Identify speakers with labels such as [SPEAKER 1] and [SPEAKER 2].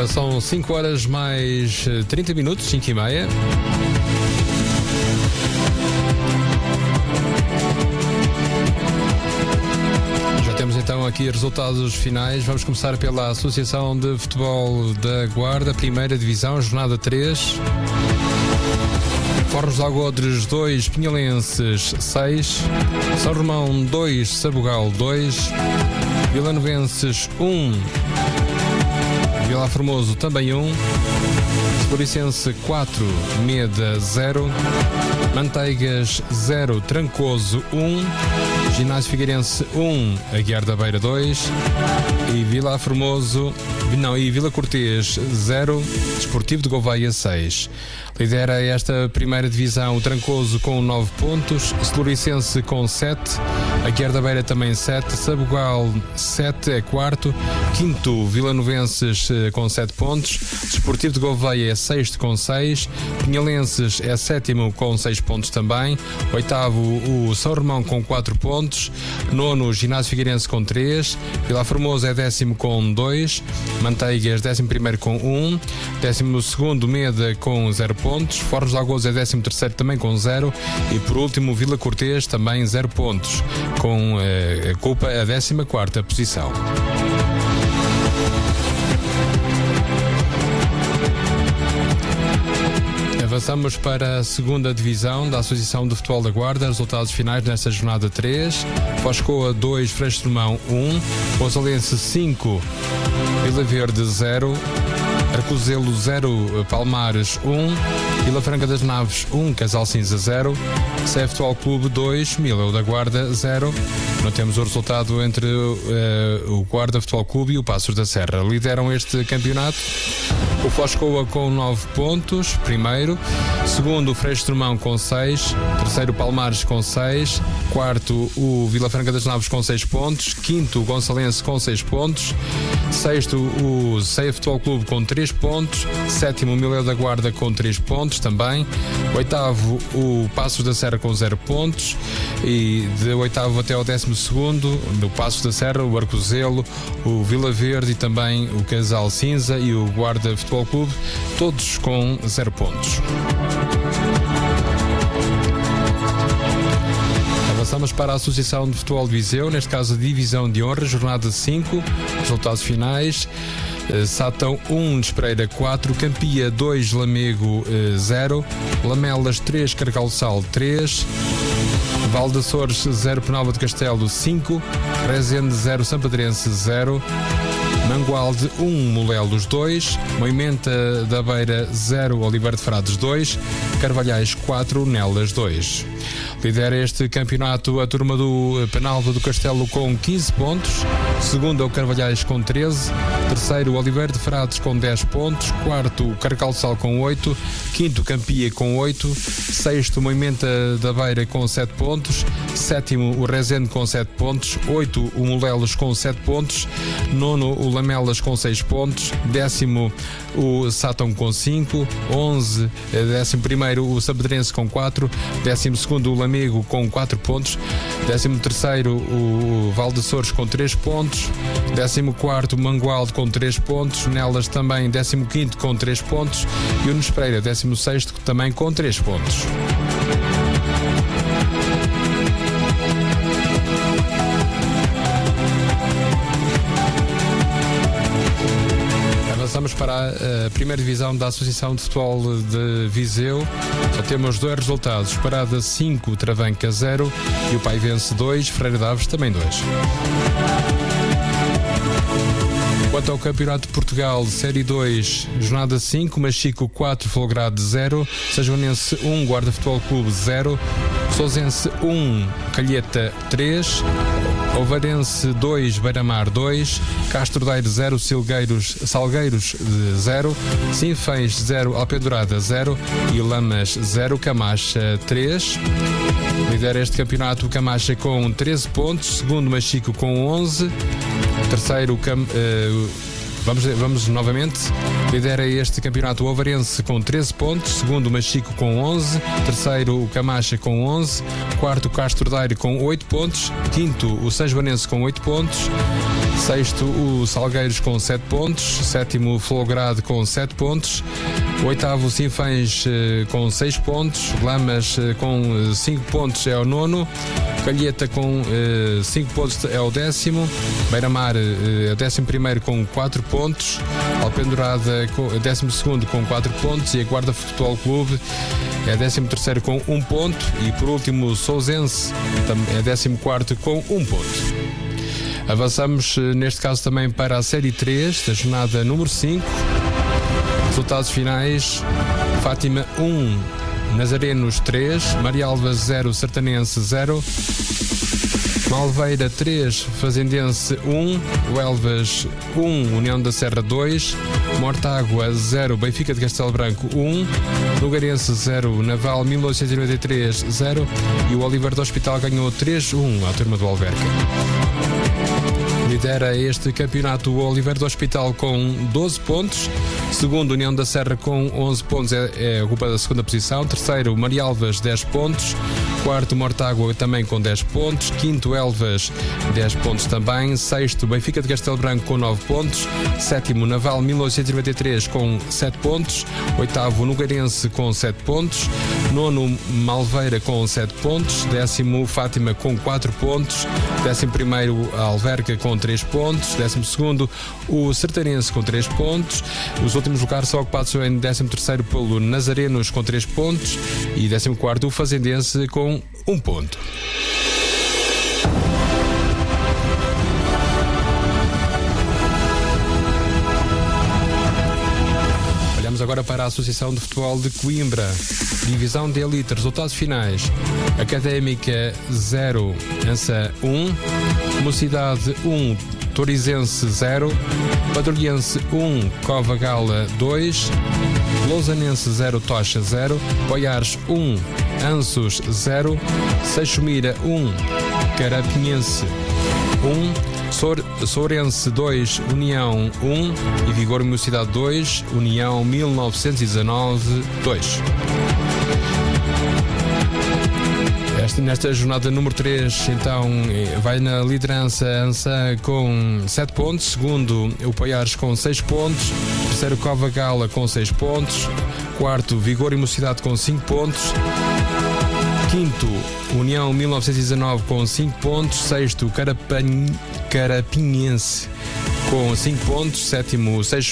[SPEAKER 1] Ora, são 5 horas mais 30 minutos, 5h30. Já temos então aqui resultados finais. Vamos começar pela Associação de Futebol da Guarda, Primeira Divisão, jornada 3. Fornos de Algodres 2, Pinhalenses 6, São Romão 2, Sabugal 2, Vilanovenses 1, Vila Formoso também 1, Floricense 4, Meda 0, Manteigas 0, Trancoso 1, Ginásio Figueirense 1, Aguiar da Beira 2 e Vila Cortês 0, Desportivo de Gouveia 6. Lidera esta primeira divisão o Trancoso com 9 pontos, Floricense com 7, Aguiar da Beira também 7, Sabugal 7 é quarto, quinto Vilanovenses com 7 pontos, Desportivo de Gouveia é sexto com 6, Pinhalenses é sétimo com 6 pontos também, oitavo o São Romão com 4 pontos, nono Ginásio Figueirense com 3, Vila Formoso é décimo com 2, Manteigas 11º com 1, 12º Meda com 0 pontos, Fornos de Algodres é 13º também com 0 e por último Vila Cortês também 0 pontos, com culpa a 14ª posição. Avançamos para a segunda divisão da Associação de Futebol da Guarda. Resultados finais nesta jornada 3. Foscoa 2, Freixo de Mão 1, Gonçalense 5, Vila Verde 0, Arcozelo 0, Palmares 1, Vila Franca das Naves 1, Casal Cinza 0, Sé Futebol Clube 2, Mileu da Guarda 0. Não temos o resultado entre o Guarda Futebol Clube e o Passos da Serra. Lideram este campeonato o Foscoa com 9 pontos, primeiro. Segundo, o Freixo de Mão com 6. Terceiro, Palmares com 6. Quarto, o Vila Franca das Naves com 6 pontos. Quinto, o Gonçalense com 6 pontos. Sexto, o Ceia Futebol Clube com 3 pontos. Sétimo, o Mileu da Guarda com 3 pontos também. Oitavo, o Passos da Serra com 0 pontos. E de oitavo até ao 12º, do Passos da Serra, o Arcozelo, o Vila Verde e também o Casal Cinza e o Guarda Futebol Clube, todos com 0 pontos. Avançamos para a Associação de Futebol de Viseu, neste caso a Divisão de Honra, jornada 5, resultados finais. Sátão 1, Despereira 4, Campia 2, Lamego 0, Lamelas 3, Carcal-Sal 3, Val de Açores 0, Penalva de Castelo 5, Rezende 0, Sampaderense 0, Mangualde 1, Molelos 2, Moimenta da Beira 0, Oliveira de Frades 2, Carvalhais 4, Nelas 2. Lidera este campeonato a turma do Penalva do Castelo com 15 pontos, segundo é o Carvalhais com 13, terceiro o Oliveira de Frades com 10 pontos, quarto o Carcal-Sal com 8, quinto Campia com 8, sexto Moimenta da Beira com 7 pontos, sétimo o Rezende com 7 pontos, 8 o Molelos com 7 pontos, nono o Lamelas com 6 pontos, décimo o Sátão com 5, 11, 11º o Sampaderense com 4, 12º o Lamego com 4 pontos, 13º o Val de Açores com 3 pontos, 14º o Mangualde com 3 pontos, Nelas também 15º com 3 pontos e o Nespreira 16º também com 3 pontos. Avançamos para a primeira divisão da Associação de Futebol de Viseu. Só temos 2 resultados. Parada 5, Travanca 0 e o Paivense 2, Freira de Aves também 2. Quanto ao Campeonato de Portugal, Série 2, jornada 5, Machico 4, Folgrade 0, Sajoanense 1, Guarda Futebol Clube 0, Sousense 1, Calheta 3, Ovarense 2, Beira-Mar 2, Castro Daire 0, Salgueiros 0, Sinfãs 0, Alpedurada 0 e Lamas 0, Camacha 3. Lidera este campeonato o Camacha com 13 pontos, segundo Machico com 11, terceiro Vamos novamente. Lidera este campeonato o Ovarense com 13 pontos, segundo o Machico com 11, terceiro o Camacha com 11, quarto o Castro Daire com 8 pontos, quinto o São Joanense com 8 pontos, Sexto, o Salgueiros com 7 pontos. Sétimo, Flograde com 7 pontos. Oitavo, Sinfãs com 6 pontos. Lamas com 5 pontos é o nono. Calheta com 5 pontos é o 10º. Beira-Mar é o 11º com 4 pontos. Alpendurada é 12º com 4 pontos. E a Guarda Futebol Clube é 13º com 1 ponto. E por último, Sousense é 14º com 1 ponto. Avançamos neste caso também para a Série 3 da jornada número 5. Resultados finais: Fátima 1, Nazarenos 3, Marialva 0, Sertanense 0, Malveira 3, Fazendense 1, Elvas 1, União da Serra 2, Mortágua 0, Benfica de Castelo Branco 1, Lugarense 0, Naval 1893 0 e o Oliver do Hospital ganhou 3-1 à turma do Alverca. Lidera este campeonato o Oliver do Hospital com 12 pontos. Segundo, União da Serra com 11 pontos ocupa a segunda posição. Terceiro, Marialvas 10 pontos. Quarto, Mortágua também com 10 pontos. Quinto, Elvas 10 pontos também. Sexto, Benfica de Castelo Branco com 9 pontos. Sétimo, Naval 1893 com 7 pontos. Oitavo, Nogueirense com 7 pontos. Nono, Malveira com 7 pontos. Décimo, Fátima com 4 pontos. 11º, Alverca com 3 pontos. 12º, o Sertanense com 3 pontos. Os últimos lugares são ocupados em 13º pelo Nazarenos com 3 pontos e 14º, o Fazendense com 1 ponto. Olhamos agora para a Associação de Futebol de Coimbra, Divisão de Elite. Resultados finais: Académica 0, Ansa 1, Mocidade 1, Torizense 0, Padrolhense 1, Cova Gala 2, Lousanense 0, Tocha 0, Poiares 1, Ansos 0, Seixomira 1, Carapinhense 1, Sourense 2, União 1 e Vigor e Mocidade 2, União 1919 2. Nesta jornada número 3, então, vai na liderança Ansa com 7 pontos. Segundo, o Poiares com 6 pontos. Terceiro, Cova Gala com 6 pontos. Quarto, Vigor e Mocidade com 5 pontos. Quinto, União 1919 com 5 pontos. Sexto, Carapinhense com 5 pontos. Sétimo,